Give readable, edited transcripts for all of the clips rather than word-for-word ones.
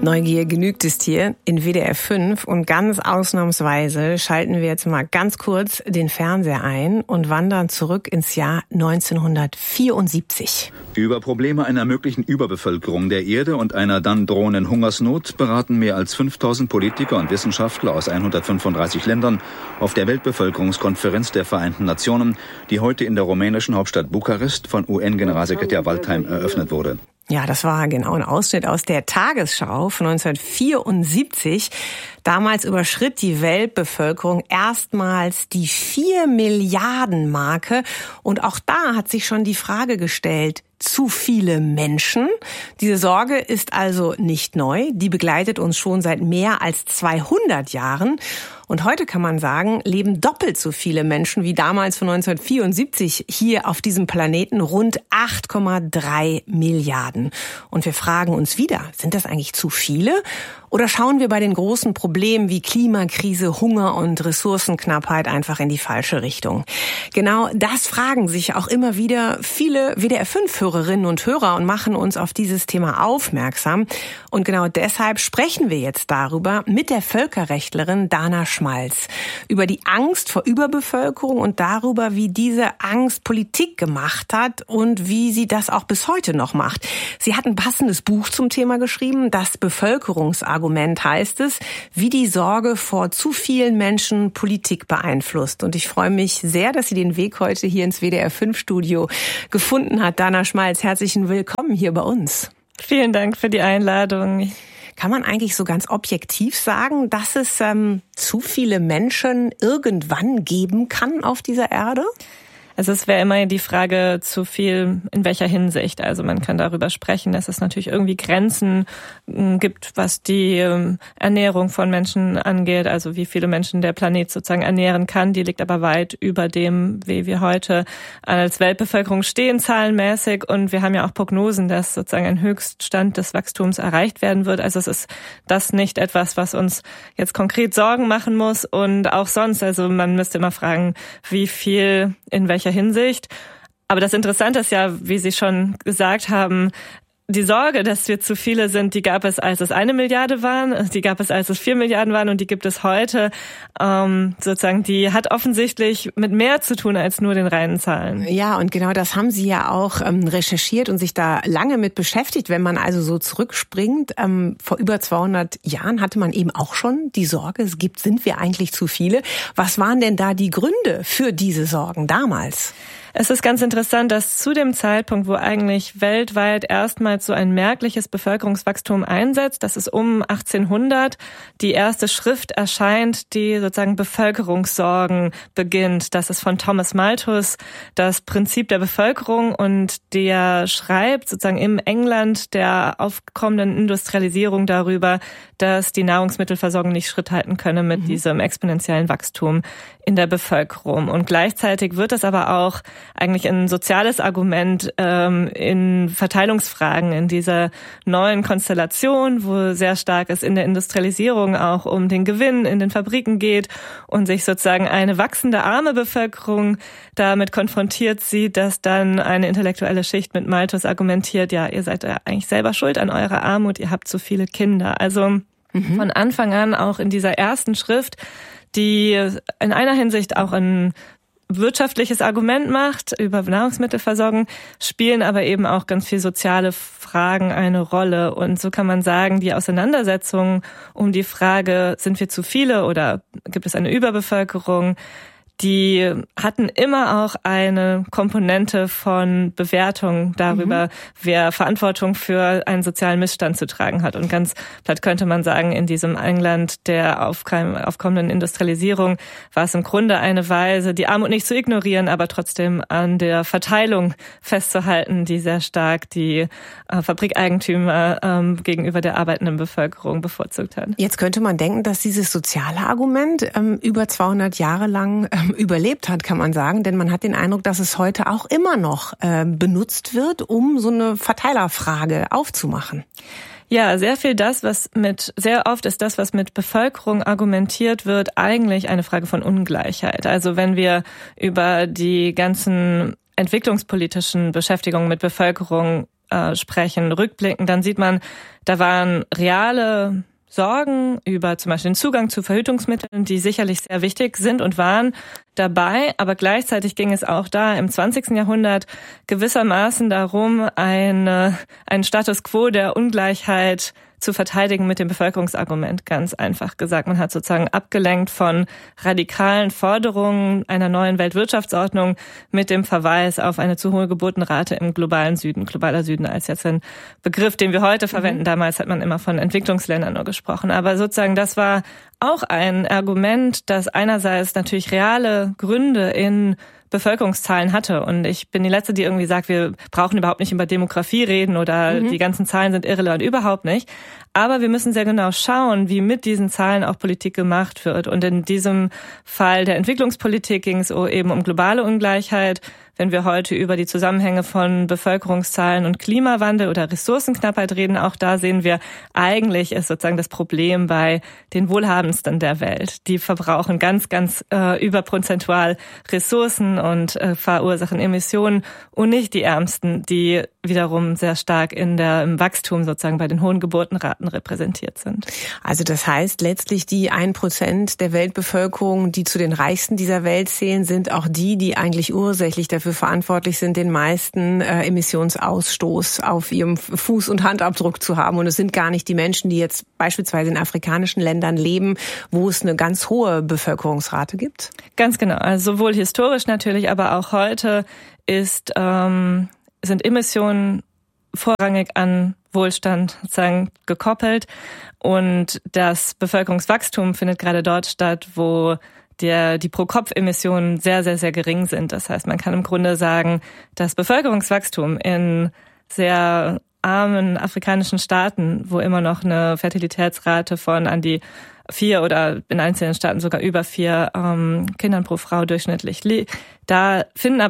Neugier genügt es hier in WDR 5 und ganz ausnahmsweise schalten wir jetzt mal ganz kurz den Fernseher ein und wandern zurück ins Jahr 1974. Über Probleme einer möglichen Überbevölkerung der Erde und einer dann drohenden Hungersnot beraten mehr als 5000 Politiker und Wissenschaftler aus 135 Ländern auf der Weltbevölkerungskonferenz der Vereinten Nationen, die heute in der rumänischen Hauptstadt Bukarest von UN-Generalsekretär Waldheim eröffnet wurde. Ja, das war genau ein Ausschnitt aus der Tagesschau von 1974. Damals überschritt die Weltbevölkerung erstmals die 4-Milliarden-Marke. Und auch da hat sich schon die Frage gestellt, zu viele Menschen? Diese Sorge ist also nicht neu. Die begleitet uns schon seit mehr als 200 Jahren. Und heute kann man sagen, leben doppelt so viele Menschen wie damals von 1974 hier auf diesem Planeten, rund 8,3 Milliarden. Und wir fragen uns wieder, sind das eigentlich zu viele? Oder schauen wir bei den großen Problemen wie Klimakrise, Hunger und Ressourcenknappheit einfach in die falsche Richtung? Genau das fragen sich auch immer wieder viele WDR-5-Hörerinnen und Hörer und machen uns auf dieses Thema aufmerksam. Und genau deshalb sprechen wir jetzt darüber mit der Völkerrechtlerin Dana Schmalz. Über die Angst vor Überbevölkerung und darüber, wie diese Angst Politik gemacht hat und wie sie das auch bis heute noch macht. Sie hat ein passendes Buch zum Thema geschrieben, das Bevölkerungsargument heißt es, wie die Sorge vor zu vielen Menschen Politik beeinflusst. Und ich freue mich sehr, dass sie den Weg heute hier ins WDR-5-Studio gefunden hat. Dana Schmalz, herzlichen Willkommen hier bei uns. Vielen Dank für die Einladung. Kann man eigentlich so ganz objektiv sagen, dass es zu viele Menschen irgendwann geben kann auf dieser Erde? Also es wäre immer die Frage, zu viel in welcher Hinsicht. Also man kann darüber sprechen, dass es natürlich irgendwie Grenzen gibt, was die Ernährung von Menschen angeht. Also wie viele Menschen der Planet sozusagen ernähren kann. Die liegt aber weit über dem, wie wir heute als Weltbevölkerung stehen, zahlenmäßig. Und wir haben ja auch Prognosen, dass sozusagen ein Höchststand des Wachstums erreicht werden wird. Also es ist das nicht etwas, was uns jetzt konkret Sorgen machen muss. Und auch sonst, also man müsste immer fragen, wie viel in welcher Hinsicht. Aber das Interessante ist ja, wie Sie schon gesagt haben, die Sorge, dass wir zu viele sind, die gab es, als es 1 Milliarde waren, die gab es, als es 4 Milliarden waren und die gibt es heute. Sozusagen, die hat offensichtlich mit mehr zu tun als nur den reinen Zahlen. Ja, und genau das haben Sie ja auch recherchiert und sich da lange mit beschäftigt. Wenn man also so zurückspringt, vor über 200 Jahren hatte man eben auch schon die Sorge, sind wir eigentlich zu viele? Was waren denn da die Gründe für diese Sorgen damals? Es ist ganz interessant, dass zu dem Zeitpunkt, wo eigentlich weltweit erstmals so ein merkliches Bevölkerungswachstum einsetzt, das ist um 1800, die erste Schrift erscheint, die sozusagen Bevölkerungssorgen beginnt. Das ist von Thomas Malthus, das Prinzip der Bevölkerung, und der schreibt sozusagen im England der aufkommenden Industrialisierung darüber, dass die Nahrungsmittelversorgung nicht Schritt halten könne mit diesem exponentiellen Wachstum in der Bevölkerung. Und gleichzeitig wird es aber auch eigentlich ein soziales Argument in Verteilungsfragen, in dieser neuen Konstellation, wo sehr stark es in der Industrialisierung auch um den Gewinn in den Fabriken geht und sich sozusagen eine wachsende arme Bevölkerung damit konfrontiert sieht, dass dann eine intellektuelle Schicht mit Malthus argumentiert, ja, ihr seid ja eigentlich selber schuld an eurer Armut, ihr habt zu viele Kinder. Also von Anfang an auch in dieser ersten Schrift, die in einer Hinsicht auch ein wirtschaftliches Argument macht über Nahrungsmittelversorgung, spielen aber eben auch ganz viel soziale Fragen eine Rolle. Und so kann man sagen, die Auseinandersetzung um die Frage, sind wir zu viele oder gibt es eine Überbevölkerung, die hatten immer auch eine Komponente von Bewertung darüber, wer Verantwortung für einen sozialen Missstand zu tragen hat. Und ganz platt könnte man sagen, in diesem England der aufkommenden Industrialisierung war es im Grunde eine Weise, die Armut nicht zu ignorieren, aber trotzdem an der Verteilung festzuhalten, die sehr stark die Fabrikeigentümer gegenüber der arbeitenden Bevölkerung bevorzugt hat. Jetzt könnte man denken, dass dieses soziale Argument über 200 Jahre lang überlebt hat, kann man sagen, denn man hat den Eindruck, dass es heute auch immer noch benutzt wird, um so eine Verteilerfrage aufzumachen. Ja, sehr oft ist das, was mit Bevölkerung argumentiert wird, eigentlich eine Frage von Ungleichheit. Also wenn wir über die ganzen entwicklungspolitischen Beschäftigungen mit Bevölkerung sprechen, rückblicken, dann sieht man, da waren reale Sorgen über zum Beispiel den Zugang zu Verhütungsmitteln, die sicherlich sehr wichtig sind und waren dabei. Aber gleichzeitig ging es auch da im 20. Jahrhundert gewissermaßen darum, einen Status quo der Ungleichheit zu verteidigen mit dem Bevölkerungsargument, ganz einfach gesagt. Man hat sozusagen abgelenkt von radikalen Forderungen einer neuen Weltwirtschaftsordnung mit dem Verweis auf eine zu hohe Geburtenrate im globalen Süden. Globaler Süden als jetzt ein Begriff, den wir heute verwenden. Damals hat man immer von Entwicklungsländern nur gesprochen. Aber sozusagen das war auch ein Argument, das einerseits natürlich reale Gründe in Bevölkerungszahlen hatte. Und ich bin die Letzte, die irgendwie sagt, wir brauchen überhaupt nicht über Demografie reden oder die ganzen Zahlen sind irrelevant, überhaupt nicht. Aber wir müssen sehr genau schauen, wie mit diesen Zahlen auch Politik gemacht wird. Und in diesem Fall der Entwicklungspolitik ging es eben um globale Ungleichheit. Wenn wir heute über die Zusammenhänge von Bevölkerungszahlen und Klimawandel oder Ressourcenknappheit reden, auch da sehen wir, eigentlich ist sozusagen das Problem bei den Wohlhabendsten der Welt. Die verbrauchen ganz, ganz überprozentual Ressourcen und verursachen Emissionen und nicht die Ärmsten, die wiederum sehr stark im Wachstum sozusagen bei den hohen Geburtenraten repräsentiert sind. Also das heißt letztlich die 1% der Weltbevölkerung, die zu den Reichsten dieser Welt zählen, sind auch die eigentlich ursächlich dafür verantwortlich sind, den meisten Emissionsausstoß auf ihrem Fuß- und Handabdruck zu haben. Und es sind gar nicht die Menschen, die jetzt beispielsweise in afrikanischen Ländern leben, wo es eine ganz hohe Bevölkerungsrate gibt? Ganz genau. Also sowohl historisch natürlich, aber auch heute sind Emissionen vorrangig an Wohlstand sozusagen gekoppelt. Und das Bevölkerungswachstum findet gerade dort statt, wo die Pro-Kopf-Emissionen sehr, sehr, sehr gering sind. Das heißt, man kann im Grunde sagen, das Bevölkerungswachstum in sehr armen afrikanischen Staaten, wo immer noch eine Fertilitätsrate von an die 4 oder in einzelnen Staaten sogar über 4 Kindern pro Frau durchschnittlich liegt. Da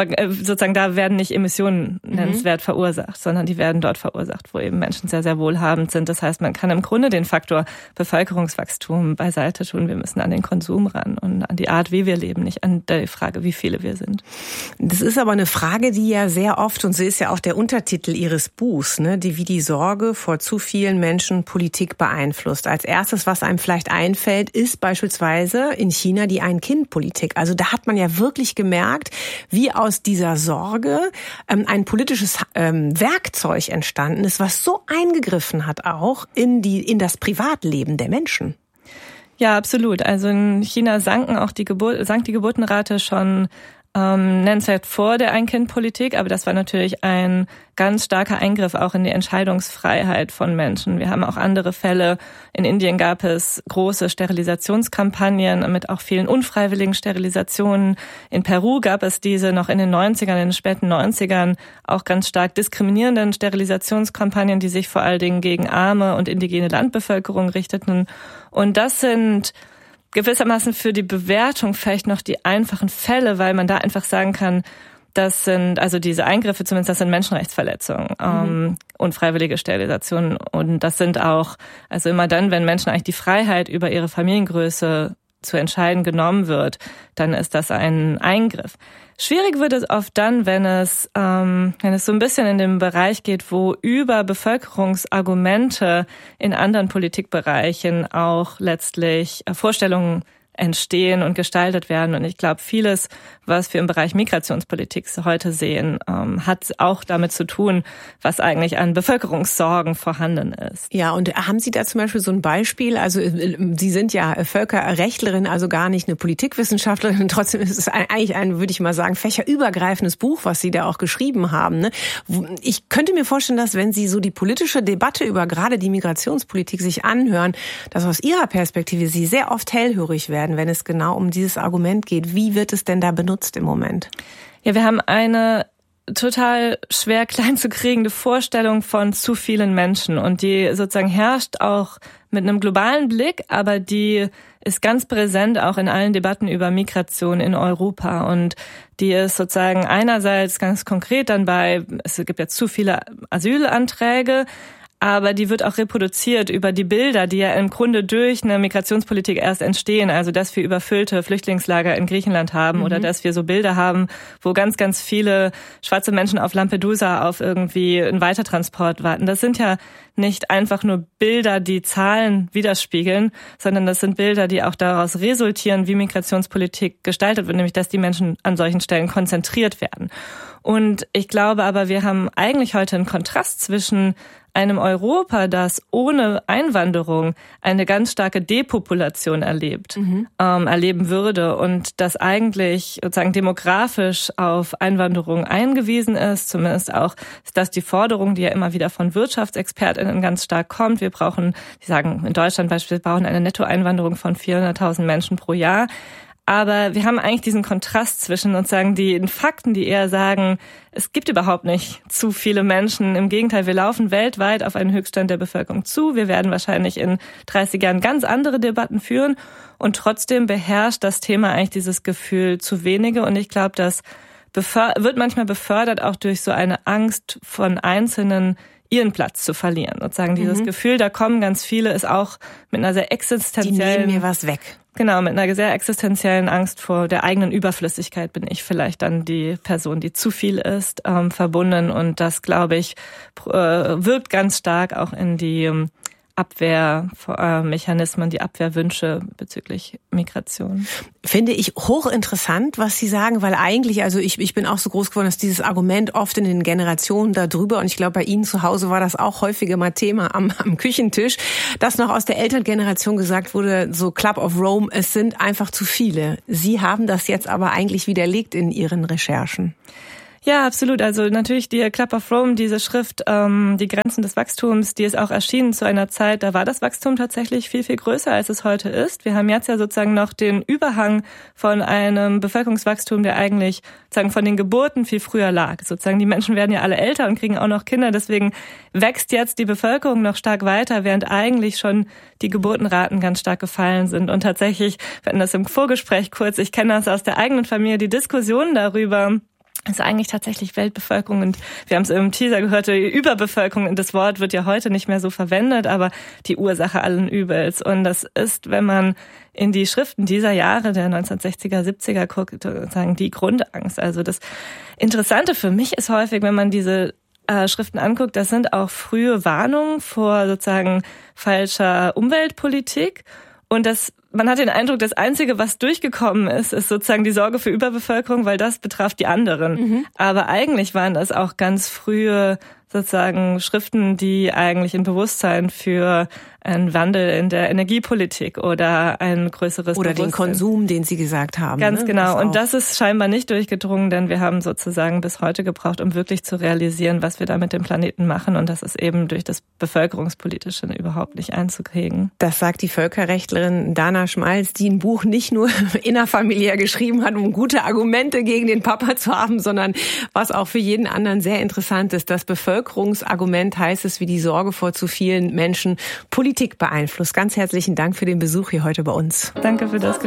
werden nicht Emissionen nennenswert verursacht, sondern die werden dort verursacht, wo eben Menschen sehr, sehr wohlhabend sind. Das heißt, man kann im Grunde den Faktor Bevölkerungswachstum beiseite tun. Wir müssen an den Konsum ran und an die Art, wie wir leben, nicht an die Frage, wie viele wir sind. Das ist aber eine Frage, die ja sehr oft, und so ist ja auch der Untertitel Ihres Buchs, ne, wie die Sorge vor zu vielen Menschen Politik beeinflusst. Als erstes, was einem vielleicht einfällt, ist beispielsweise in China die Ein-Kind-Politik. Also da hat man ja wirklich gemerkt, wie aus dieser Sorge ein politisches Werkzeug entstanden ist, was so eingegriffen hat auch in das Privatleben der Menschen. Ja, absolut. Also in China sank die Geburtenrate schon nennenswert vor der Ein-Kind-Politik, aber das war natürlich ein ganz starker Eingriff auch in die Entscheidungsfreiheit von Menschen. Wir haben auch andere Fälle. In Indien gab es große Sterilisationskampagnen mit auch vielen unfreiwilligen Sterilisationen. In Peru gab es diese noch in den 90ern, in den späten 90ern auch ganz stark diskriminierenden Sterilisationskampagnen, die sich vor allen Dingen gegen arme und indigene Landbevölkerung richteten. Und das sind gewissermaßen für die Bewertung vielleicht noch die einfachen Fälle, weil man da einfach sagen kann, das sind, also diese Eingriffe zumindest, das sind Menschenrechtsverletzungen, unfreiwillige Sterilisationen. Und das sind auch, also immer dann, wenn Menschen eigentlich die Freiheit über ihre Familiengröße zu entscheiden genommen wird, dann ist das ein Eingriff. Schwierig wird es oft dann, wenn es so ein bisschen in den Bereich geht, wo über Bevölkerungsargumente in anderen Politikbereichen auch letztlich Vorstellungen entstehen und gestaltet werden. Und ich glaube, vieles, was wir im Bereich Migrationspolitik heute sehen, hat auch damit zu tun, was eigentlich an Bevölkerungssorgen vorhanden ist. Ja, und haben Sie da zum Beispiel so ein Beispiel? Also Sie sind ja Völkerrechtlerin, also gar nicht eine Politikwissenschaftlerin. Und trotzdem ist es eigentlich ein, würde ich mal sagen, fächerübergreifendes Buch, was Sie da auch geschrieben haben. Ne? Ich könnte mir vorstellen, dass wenn Sie so die politische Debatte über gerade die Migrationspolitik sich anhören, dass aus Ihrer Perspektive Sie sehr oft hellhörig werden, wenn es genau um dieses Argument geht. Wie wird es denn da benutzt im Moment? Ja, wir haben eine total schwer klein zu kriegende Vorstellung von zu vielen Menschen und die sozusagen herrscht auch mit einem globalen Blick, aber die ist ganz präsent auch in allen Debatten über Migration in Europa und die ist sozusagen einerseits ganz konkret dann es gibt jetzt zu viele Asylanträge, aber die wird auch reproduziert über die Bilder, die ja im Grunde durch eine Migrationspolitik erst entstehen. Also, dass wir überfüllte Flüchtlingslager in Griechenland haben oder dass wir so Bilder haben, wo ganz, ganz viele schwarze Menschen auf Lampedusa auf irgendwie einen Weitertransport warten. Das sind ja nicht einfach nur Bilder, die Zahlen widerspiegeln, sondern das sind Bilder, die auch daraus resultieren, wie Migrationspolitik gestaltet wird, nämlich dass die Menschen an solchen Stellen konzentriert werden. Und ich glaube aber, wir haben eigentlich heute einen Kontrast zwischen einem Europa, das ohne Einwanderung eine ganz starke Depopulation erleben würde und das eigentlich sozusagen demografisch auf Einwanderung eingewiesen ist, zumindest auch, dass die Forderung, die ja immer wieder von WirtschaftsexpertInnen ganz stark kommt, wir brauchen, die sagen in Deutschland beispielsweise, wir brauchen eine Nettoeinwanderung von 400.000 Menschen pro Jahr. Aber wir haben eigentlich diesen Kontrast zwischen sozusagen den Fakten, die eher sagen, es gibt überhaupt nicht zu viele Menschen. Im Gegenteil, wir laufen weltweit auf einen Höchststand der Bevölkerung zu. Wir werden wahrscheinlich in 30 Jahren ganz andere Debatten führen. Und trotzdem beherrscht das Thema eigentlich dieses Gefühl zu wenige. Und ich glaube, das wird manchmal befördert auch durch so eine Angst von Einzelnen, ihren Platz zu verlieren. Sozusagen dieses Gefühl, da kommen ganz viele, ist auch mit einer sehr existenziellen... Die nehmen mir was weg. Genau, mit einer sehr existenziellen Angst vor der eigenen Überflüssigkeit bin ich vielleicht dann die Person, die zu viel ist, verbunden. Und das, glaube ich, wirkt ganz stark auch in die Abwehrmechanismen, die Abwehrwünsche bezüglich Migration. Finde ich hochinteressant, was Sie sagen, weil eigentlich, also ich bin auch so groß geworden, dass dieses Argument oft in den Generationen darüber, und ich glaube, bei Ihnen zu Hause war das auch häufiger mal Thema am Küchentisch, dass noch aus der Elterngeneration gesagt wurde, so Club of Rome, es sind einfach zu viele. Sie haben das jetzt aber eigentlich widerlegt in Ihren Recherchen. Ja, absolut. Also natürlich die Club of Rome, diese Schrift, die Grenzen des Wachstums, die ist auch erschienen zu einer Zeit, da war das Wachstum tatsächlich viel, viel größer, als es heute ist. Wir haben jetzt ja sozusagen noch den Überhang von einem Bevölkerungswachstum, der eigentlich sozusagen von den Geburten viel früher lag. Sozusagen die Menschen werden ja alle älter und kriegen auch noch Kinder, deswegen wächst jetzt die Bevölkerung noch stark weiter, während eigentlich schon die Geburtenraten ganz stark gefallen sind. Und tatsächlich, wir hatten das im Vorgespräch kurz, ich kenne das aus der eigenen Familie, die Diskussion darüber, ist eigentlich tatsächlich Weltbevölkerung, und wir haben es im Teaser gehört, die Überbevölkerung, das Wort wird ja heute nicht mehr so verwendet, aber die Ursache allen Übels. Und das ist, wenn man in die Schriften dieser Jahre, der 1960er, 70er guckt, sozusagen die Grundangst. Also das Interessante für mich ist häufig, wenn man diese Schriften anguckt, das sind auch frühe Warnungen vor sozusagen falscher Umweltpolitik. Und man hat den Eindruck, das Einzige, was durchgekommen ist sozusagen die Sorge für Überbevölkerung, weil das betraf die anderen. Aber eigentlich waren das auch ganz frühe sozusagen Schriften, die eigentlich ein Bewusstsein für einen Wandel in der Energiepolitik oder ein größeres oder Bewusstsein. Den Konsum, den Sie gesagt haben. Ganz genau. Und das ist scheinbar nicht durchgedrungen, denn wir haben sozusagen bis heute gebraucht, um wirklich zu realisieren, was wir da mit dem Planeten machen. Und das ist eben durch das Bevölkerungspolitische überhaupt nicht einzukriegen. Das sagt die Völkerrechtlerin Dana Schmalz, die ein Buch nicht nur innerfamiliär geschrieben hat, um gute Argumente gegen den Papa zu haben, sondern was auch für jeden anderen sehr interessant ist. Das Bevölkerungsargument heißt es, wie die Sorge vor zu vielen Menschen Politik beeinflusst. Ganz herzlichen Dank für den Besuch hier heute bei uns. Danke für das Gespräch.